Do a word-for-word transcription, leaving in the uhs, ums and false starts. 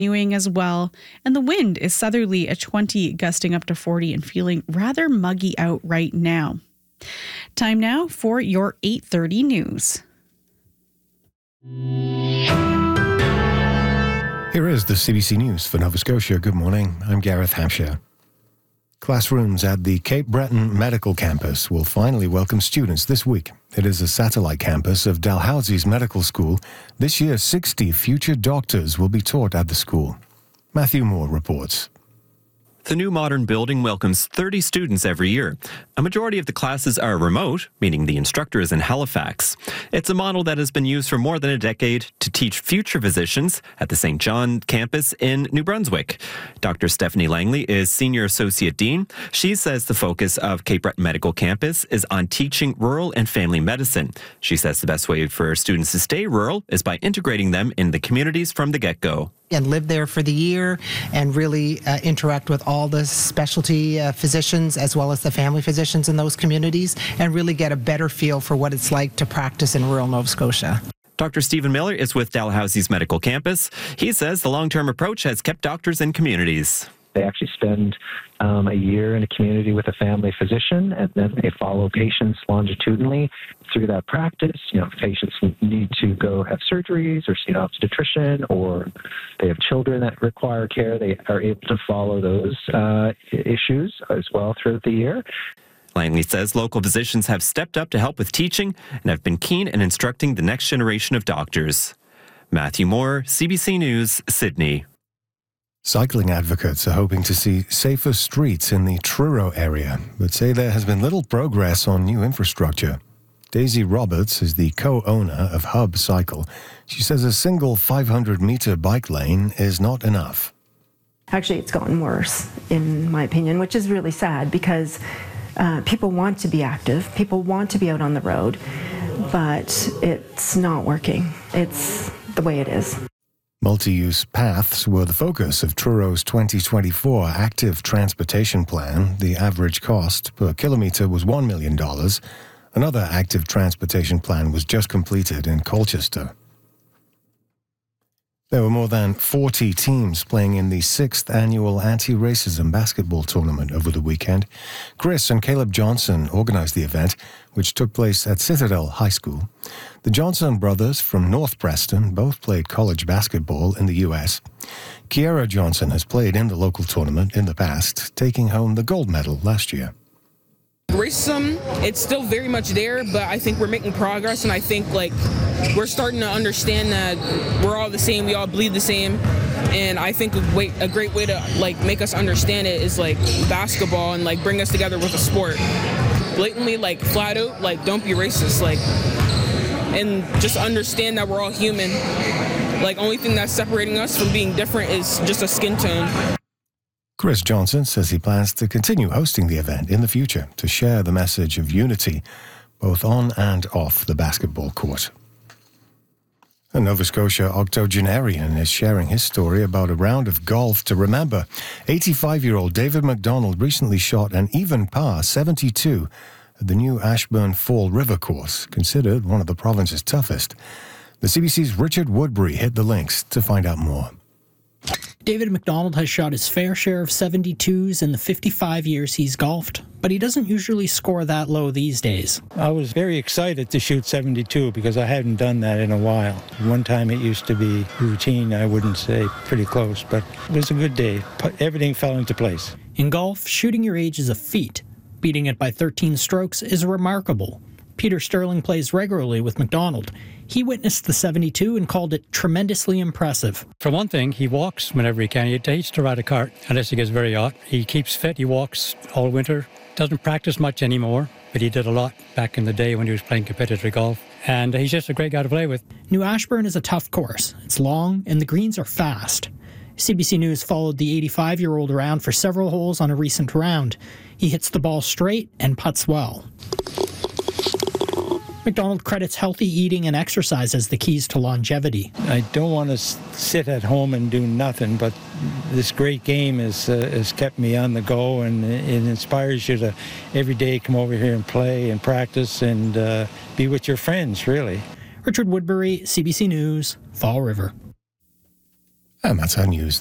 continuing as well, and the wind is southerly at twenty, gusting up to forty and feeling rather muggy out right now. Time now for your eight thirty news. Here is the C B C News for Nova Scotia. Good morning. I'm Gareth Hampshire. Classrooms at the Cape Breton Medical Campus will finally welcome students this week. It is a satellite campus of Dalhousie's Medical School. This year, sixty future doctors will be taught at the school. Matthew Moore reports. The new modern building welcomes thirty students every year. A majority of the classes are remote, meaning the instructor is in Halifax. It's a model that has been used for more than a decade to teach future physicians at the Saint John campus in New Brunswick. Doctor Stephanie Langley is Senior Associate Dean. She says the focus of Cape Breton Medical Campus is on teaching rural and family medicine. She says the best way for students to stay rural is by integrating them in the communities from the get-go. And live there for the year and really uh, interact with all the specialty uh, physicians as well as the family physicians in those communities and really get a better feel for what it's like to practice in rural Nova Scotia. Doctor Stephen Miller is with Dalhousie's Medical Campus. He says the long-term approach has kept doctors in communities. They actually spend um, a year in a community with a family physician, and then they follow patients longitudinally through that practice. You know, if patients need to go have surgeries or see an obstetrician, or they have children that require care, they are able to follow those uh, issues as well throughout the year. Langley says local physicians have stepped up to help with teaching and have been keen in instructing the next generation of doctors. Matthew Moore, C B C News, Sydney. Cycling advocates are hoping to see safer streets in the Truro area, but say there has been little progress on new infrastructure. Daisy Roberts is the co-owner of Hub Cycle. She says a single five hundred metre bike lane is not enough. Actually, it's gotten worse, in my opinion, which is really sad because uh, people want to be active, people want to be out on the road, but it's not working. It's the way it is. Multi-use paths were the focus of Truro's twenty twenty-four Active Transportation Plan. The average cost per kilometre was one million dollars. Another Active Transportation Plan was just completed in Colchester. There were more than forty teams playing in the sixth annual anti-racism basketball tournament over the weekend. Chris and Caleb Johnson organized the event, which took place at Citadel High School. The Johnson brothers from North Preston both played college basketball in the U S. Kiera Johnson has played in the local tournament in the past, taking home the gold medal last year. Racism, it's still very much there, but I think we're making progress, and I think like we're starting to understand that we're all the same, we all bleed the same, and I think a, way, a great way to like make us understand it is like basketball and like bring us together with a sport. Blatantly, like flat out, like don't be racist, like, and just understand that we're all human. Like only thing that's separating us from being different is just a skin tone. Chris Johnson says he plans to continue hosting the event in the future to share the message of unity, both on and off the basketball court. A Nova Scotia octogenarian is sharing his story about a round of golf to remember. eighty-five-year-old David McDonald recently shot an even par seventy-two at the new Ashburn Fall River course, considered one of the province's toughest. The C B C's Richard Woodbury hit the links to find out more. David McDonald has shot his fair share of seventy-twos in the fifty-five years he's golfed, but he doesn't usually score that low these days. I was very excited to shoot seventy-two because I hadn't done that in a while. One time it used to be routine, I wouldn't say pretty close, but it was a good day. Everything fell into place. In golf, shooting your age is a feat. Beating it by thirteen strokes is remarkable. Peter Sterling plays regularly with McDonald. He witnessed the seventy-two and called it tremendously impressive. For one thing, he walks whenever he can. He hates to ride a cart unless he gets very hot. He keeps fit. He walks all winter. Doesn't practice much anymore, but he did a lot back in the day when he was playing competitive golf. And he's just a great guy to play with. New Ashburn is a tough course. It's long, and the greens are fast. C B C News followed the eighty-five-year-old around for several holes on a recent round. He hits the ball straight and putts well. McDonald credits healthy eating and exercise as the keys to longevity. I don't want to sit at home and do nothing, but this great game has, uh, has kept me on the go, and it inspires you to every day come over here and play and practice and uh, be with your friends, really. Richard Woodbury, C B C News, Fall River. And that's our news.